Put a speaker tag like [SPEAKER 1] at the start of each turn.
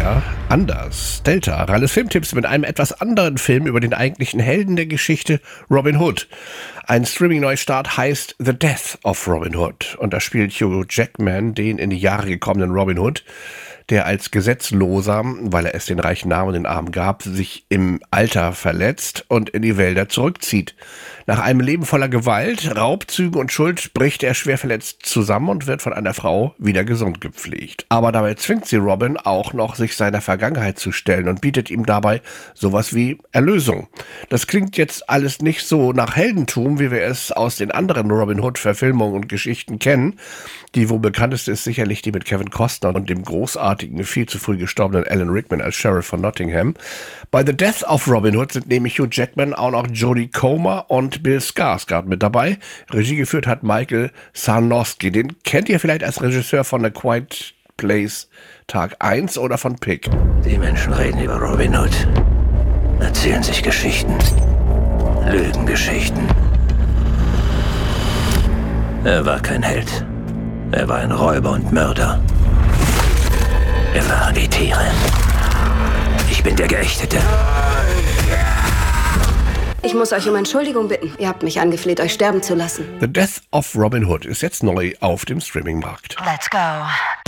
[SPEAKER 1] Abenteuer anders. Delta, Ralles Filmtipps mit einem etwas anderen Film über den eigentlichen Helden der Geschichte, Robin Hood. Ein Streaming-Neustart heißt The Death of Robin Hood. Und da spielt Hugh Jackman den in die Jahre gekommenen Robin Hood, der als Gesetzloser, weil er es den reichen Namen und den Armen gab, sich im Alter verletzt und in die Wälder zurückzieht. Nach einem Leben voller Gewalt, Raubzügen und Schuld bricht er schwer verletzt zusammen und wird von einer Frau wieder gesund gepflegt. Aber dabei zwingt sie Robin auch noch, sich seiner Vergangenheit zu stellen und bietet ihm dabei sowas wie Erlösung. Das klingt jetzt alles nicht so nach Heldentum, wie wir es aus den anderen Robin Hood-Verfilmungen und Geschichten kennen. Die wohl bekannteste ist sicherlich die mit Kevin Costner und dem großartigen, viel zu früh gestorbenen Alan Rickman als Sheriff von Nottingham. Bei The Death of Robin Hood sind nämlich Hugh Jackman auch noch Jodie Comer und Bill Skarsgård mit dabei. Regie geführt hat Michael Sarnowski. Den kennt ihr vielleicht als Regisseur von A Quiet Place Tag 1 oder von Pig.
[SPEAKER 2] Die Menschen reden über Robin Hood, erzählen sich Geschichten, Lügengeschichten. Er war kein Held. Er war ein Räuber und Mörder. Er verhang die Tiere. Ich bin der Geächtete.
[SPEAKER 3] Ich muss euch um Entschuldigung bitten. Ihr habt mich angefleht, euch sterben zu lassen.
[SPEAKER 1] The Death of Robin Hood ist jetzt neu auf dem Streamingmarkt.
[SPEAKER 4] Let's go.